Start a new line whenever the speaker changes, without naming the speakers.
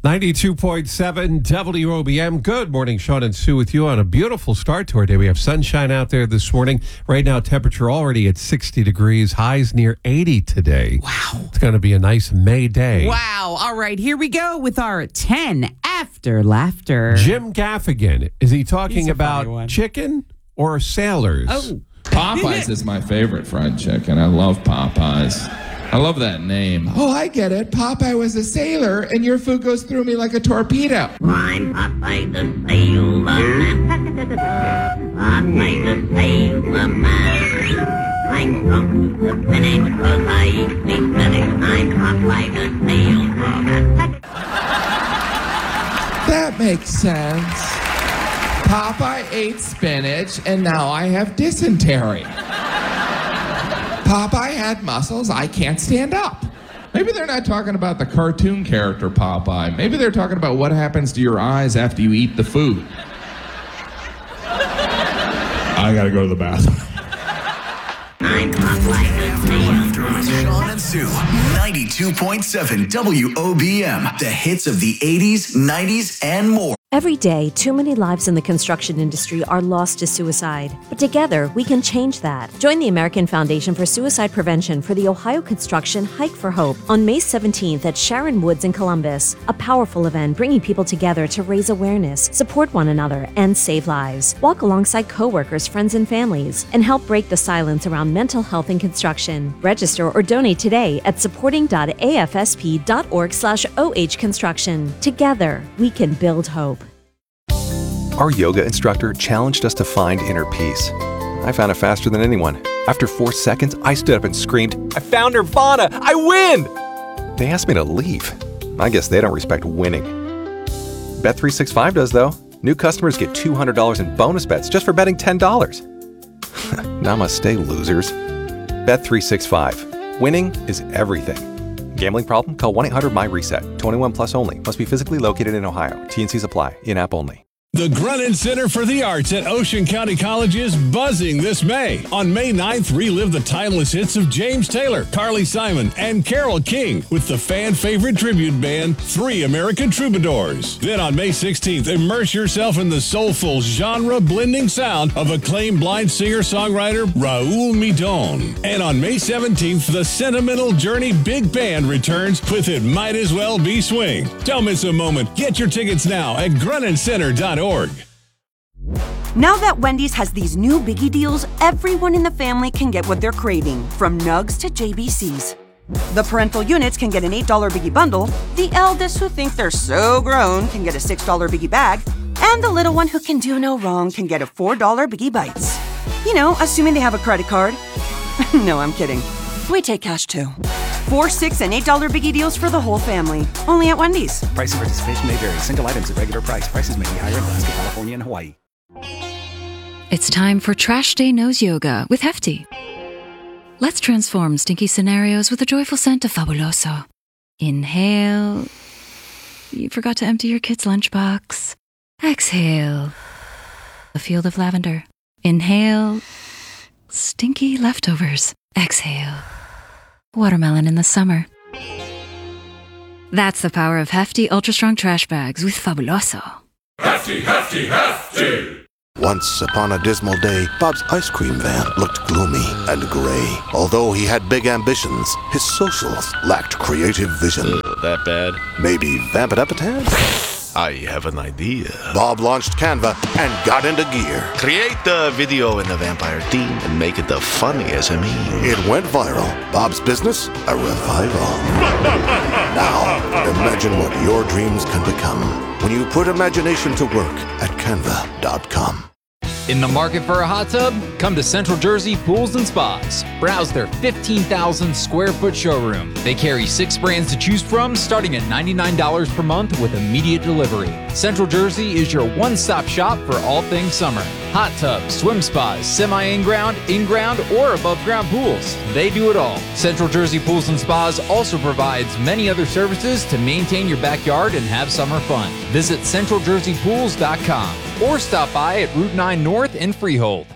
92.7 WOBM. Good morning, Sean and Sue with you on a beautiful start to our day. We have sunshine out there this morning. Right now, temperature already at 60 degrees, highs near 80 today.
Wow.
It's going to be a nice May day.
Wow. All right, here we go with our 10 after laughter.
Jim Gaffigan, is he talking
He's a funny
about
one.
chicken or sailors?
Oh.
Popeyes is my favorite fried chicken. I love Popeyes. I love that name. Oh, I get it. Popeye was a sailor, and your food goes through me like a torpedo.
I'm Popeye the Sailor Man. Popeye the Sailor Man. I'm from the spinach 'cause I eat the spinach. I'm Popeye the Sailor Man.
That makes sense. Popeye ate spinach, and now I have dysentery. Popeye had muscles. I can't stand up. Maybe they're not talking about the cartoon character Popeye. Maybe they're talking about what happens to your eyes after you eat the food. I gotta go to the bathroom.
I'm Popeye the Sailor Man.
Sean and Sue, 92.7 WOBM. The hits of the 80s, 90s, and more.
Every day, too many lives in the construction industry are lost to suicide. But together, we can change that. Join the American Foundation for Suicide Prevention for the Ohio Construction Hike for Hope on May 17th at Sharon Woods in Columbus. A powerful event bringing people together to raise awareness, support one another, and save lives. Walk alongside coworkers, friends, and families, and help break the silence around mental health in construction. Register or donate today at supporting.afsp.org/OH Construction. Together, we can build hope.
Our yoga instructor challenged us to find inner peace. I found it faster than anyone. After 4 seconds, I stood up and screamed, "I found Nirvana! I win!" They asked me to leave. I guess they don't respect winning. Bet365 does, though. New customers get $200 in bonus bets just for betting $10. Namaste, losers. Bet365. Winning is everything. Gambling problem? Call 1-800-MY-RESET. 21 plus only. Must be physically located in Ohio. T&Cs apply. In-app only.
The Grunin Center for the Arts at Ocean County College is buzzing this May. On May 9th, relive the timeless hits of James Taylor, Carly Simon, and Carole King with the fan-favorite tribute band, Three American Troubadours. Then on May 16th, immerse yourself in the soulful, genre-blending sound of acclaimed blind singer-songwriter Raul Midon. And on May 17th, the Sentimental Journey Big Band returns with It Might As Well Be Swing. Don't miss a moment. Get your tickets now at GruninCenter.org.
Now that Wendy's has these new biggie deals, everyone in the family can get what they're craving, from nugs to JBCs. The parental units can get an $8 biggie bundle, the eldest who think they're so grown can get a $6 biggie bag, and the little one who can do no wrong can get a $4 biggie bites. You know, assuming they have a credit card. No, I'm kidding. We take cash too. 4, 6, and $8 biggie deals for the whole family. Only at Wendy's.
Price and participation may vary. Single items at regular price. Prices may be higher in Alaska, California, and Hawaii.
It's time for Trash Day Nose Yoga with Hefty. Let's transform stinky scenarios with the joyful scent of Fabuloso. Inhale. You forgot to empty your kid's lunchbox. Exhale. A field of lavender. Inhale. Stinky leftovers. Exhale. Watermelon in the summer. That's the power of Hefty Ultra Strong Trash Bags with Fabuloso.
Hefty, hefty, hefty!
Once upon a dismal day, Bob's ice cream van looked gloomy and gray. Although he had big ambitions, his socials lacked creative vision.
That bad?
Maybe vamp it up a tad?
I have an idea.
Bob launched Canva and got into gear.
Create the video in the vampire theme and make it the funniest SME.
It went viral. Bob's business, a revival. Now, imagine what your dreams can become when you put imagination to work at canva.com.
In the market for a hot tub? Come to Central Jersey Pools and Spas. Browse their 15,000 square foot showroom. They carry 6 brands to choose from, starting at $99 per month with immediate delivery. Central Jersey is your one-stop shop for all things summer. Hot tubs, swim spas, semi-in-ground, in-ground, or above-ground pools. They do it all. Central Jersey Pools and Spas also provides many other services to maintain your backyard and have summer fun. Visit CentralJerseyPools.com or stop by at Route 9 North in Freehold.